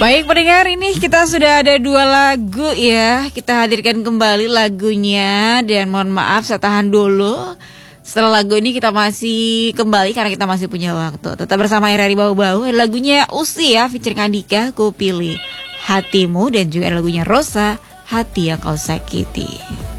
Baik pendengar, ini kita sudah ada 2 lagu ya. Kita hadirkan kembali lagunya. Dan mohon maaf saya tahan dulu. Setelah lagu ini kita masih kembali karena kita masih punya waktu. Tetap bersama RRI Bau-Bau. Lagunya Usi ya, featuring Andika, Ku Pilih Hatimu. Dan juga lagunya Rosa, Hati Yang Kau Sakiti.